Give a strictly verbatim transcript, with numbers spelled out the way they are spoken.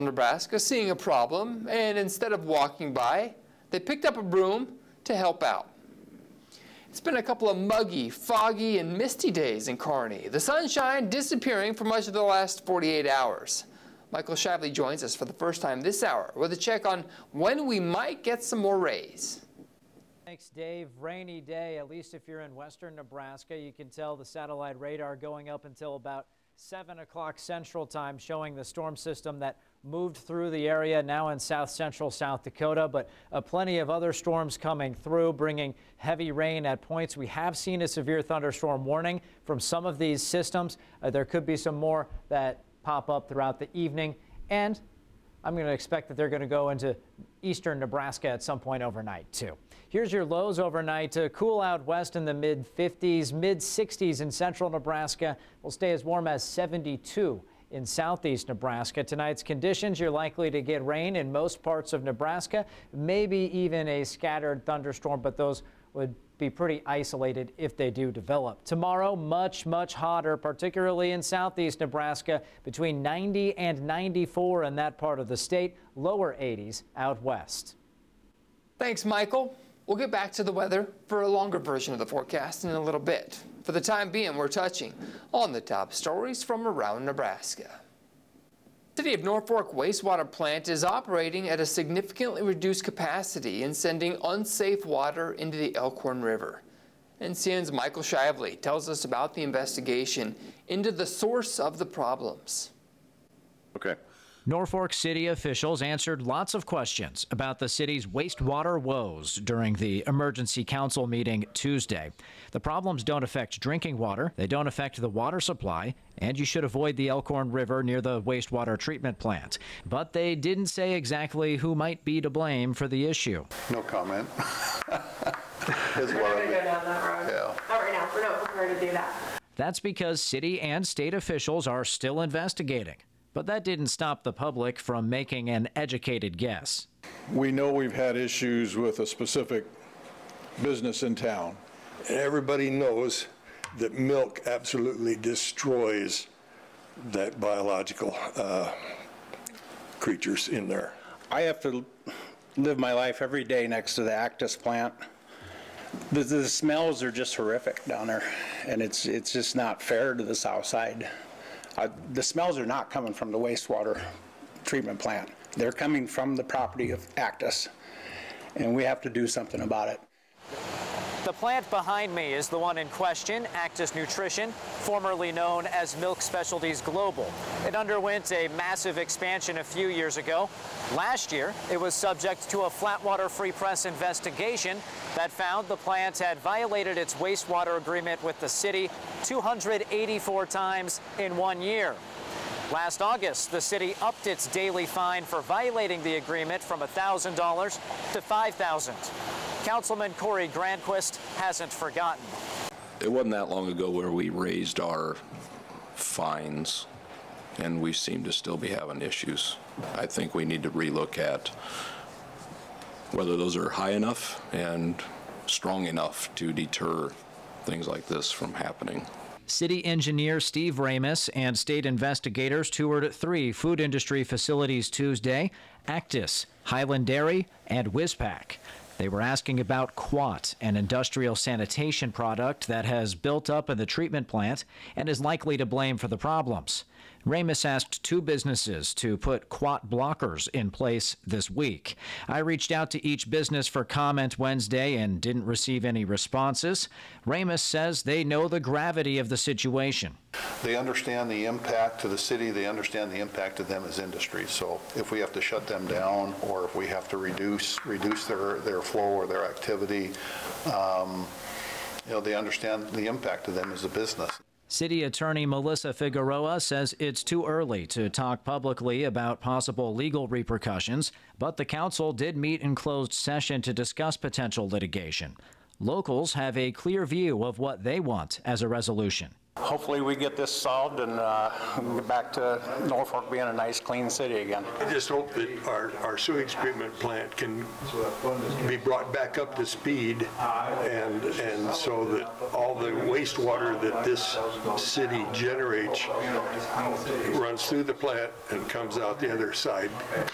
Nebraska seeing a problem, and instead of walking by, they picked up a broom to help out. It's been a couple of muggy, foggy, and misty days in Kearney. The sunshine disappearing for much of the last forty-eight hours. Michael Shively joins us for the first time this hour with a check on when we might get some more rays. Thanks, Dave. Rainy day, at least if you're in western Nebraska. You can tell the satellite radar going up until about seven o'clock Central Time, showing the storm system that moved through the area now in south central South Dakota, but uh, plenty of other storms coming through, bringing heavy rain at points. We have seen a severe thunderstorm warning from some of these systems. Uh, there could be some more that pop up throughout the evening, and I'm going to expect that they're going to go into eastern Nebraska at some point overnight, too. Here's your lows overnight. To cool out west in the mid fifties, mid sixties in central Nebraska. Will stay as warm as seventy-two in southeast Nebraska. Tonight's conditions, you're likely to get rain in most parts of Nebraska, maybe even a scattered thunderstorm, but those would be pretty isolated if they do develop. Tomorrow, much, much hotter, particularly in southeast Nebraska, between ninety and ninety-four in that part of the state, lower eighties out west. Thanks, Michael. We'll get back to the weather for a longer version of the forecast in a little bit. For the time being, we're touching on the top stories from around Nebraska. The City of Norfolk wastewater plant is operating at a significantly reduced capacity and sending unsafe water into the Elkhorn River. N C N's Michael Shively tells us about the investigation into the source of the problems. Okay. Norfolk City officials answered lots of questions about the city's wastewater woes during the emergency council meeting Tuesday. The problems don't affect drinking water, they don't affect the water supply, and you should avoid the Elkhorn River near the wastewater treatment plant. But they didn't say exactly who might be to blame for the issue. No comment. We're not going to go down that road. Yeah. Not right now. We're not prepared to do that. That's because city and state officials are still investigating. But that didn't stop the public from making an educated guess. We know we've had issues with a specific business in town. Everybody knows that milk absolutely destroys that biological uh, creatures in there. I have to live my life every day next to the Actus plant. The, the smells are just horrific down there, and it's it's just not fair to the south side. Uh, the smells are not coming from the wastewater treatment plant. They're coming from the property of Actus, and we have to do something about it. The plant behind me is the one in question, Actus Nutrition, formerly known as Milk Specialties Global. It underwent a massive expansion a few years ago. Last year, it was subject to a Flatwater Free Press investigation that found the plant had violated its wastewater agreement with the city two hundred eighty-four times in one year. Last August, the city upped its daily fine for violating the agreement from one thousand dollars to five thousand dollars. Councilman Corey Granquist hasn't forgotten. It wasn't that long ago where we raised our fines, and we seem to still be having issues. I think we need to relook at whether those are high enough and strong enough to deter things like this from happening. City engineer Steve Ramus and state investigators toured three food industry facilities Tuesday: Actus, Highland Dairy, and Wizpak. They were asking about Quat, an industrial sanitation product that has built up in the treatment plant and is likely to blame for the problems. Ramus asked two businesses to put Quat blockers in place this week. I reached out to each business for comment Wednesday and didn't receive any responses. Ramus says they know the gravity of the situation. They understand the impact to the city. They understand the impact to them as industry. So if we have to shut them down, or if we have to reduce reduce their, their flow or their activity, um, you know, they understand the impact to them as a business. City Attorney Melissa Figueroa says it's too early to talk publicly about possible legal repercussions, but the council did meet in closed session to discuss potential litigation. Locals have a clear view of what they want as a resolution. hopefully we get this solved and uh, get back to Norfolk being a nice, clean city again. I just hope that our, our sewage treatment plant can be brought back up to speed, and, and so that all the wastewater that this city generates runs through the plant and comes out the other side